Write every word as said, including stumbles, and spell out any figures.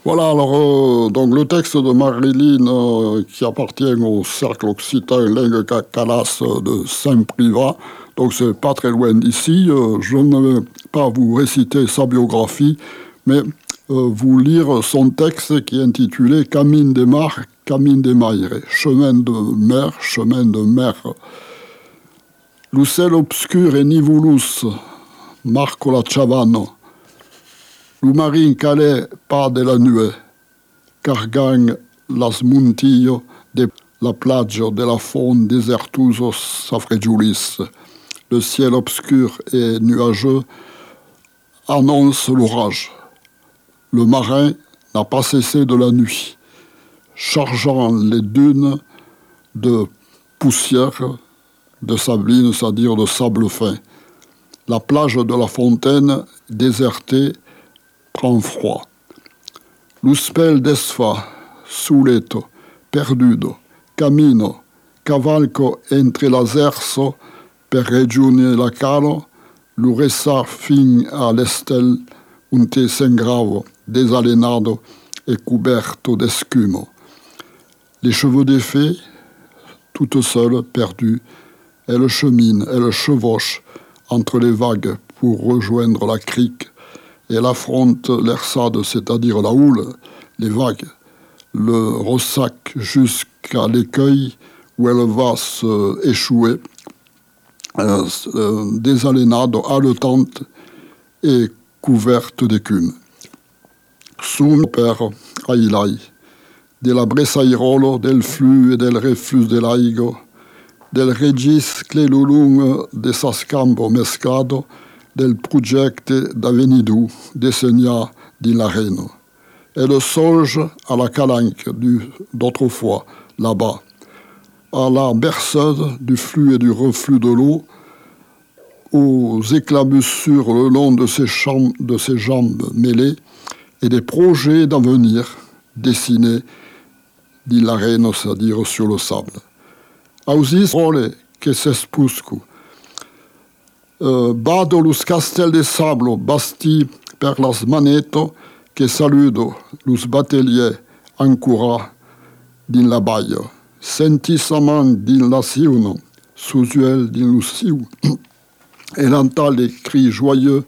Voilà, alors, euh, donc le texte de Marilyn, euh, qui appartient au cercle occitan Lingue Calas de Saint-Privat, donc c'est pas très loin d'ici. Euh, je ne vais pas vous réciter sa biographie, mais euh, vous lire son texte qui est intitulé Camine des Mars, Camine des Maires, chemin de mer, chemin de mer. L'ucel obscur et nivulus, Marco la Ciavano. Lu marin calais pas de la nuée, cargan las muntillo de la plage de la faune desertusos safregiulis. Le ciel obscur et nuageux annonce l'orage. Le marin n'a pas cessé de la nuit, chargeant les dunes de poussière, de sabline, c'est-à-dire de sable fin. La plage de la fontaine, désertée, prend froid. L'uspel desfa, suleto, perdudo, camino, cavalco entre l'aserso per regione la calo, l'uresa fin a l'estel un te sengravo, desalenado et coberto d'escumo. Les cheveux des fées, toute seule, perdue, elle chemine, elle chevauche entre les vagues pour rejoindre la crique. Et elle affronte l'ersade, c'est-à-dire la houle, les vagues, le ressac jusqu'à l'écueil où elle va se échouer, euh, euh, désalénade, haletante et couverte d'écume. Sum per ailai, della bressairolo, del flux et del reflux de l'aigo, del regiscle lulung de sascambo mescado, del progetto d'Avenidu, Desegna di Lareno. Elle songe à la calanque d'autrefois, là-bas, à la berceuse du flux et du reflux de l'eau, aux éclaboussures le long de ses, chambres, de ses jambes mêlées, et des projets d'avenir dessinés di Lareno, c'est-à-dire sur le sable. Ausis role che s'espuscu, Uh, bado lus castel de sablo basti per las maneto che saludo lus batelier ancora din la baio. Sentisaman din la siuno, susuel din lusiu, et l'entend les cris joyeux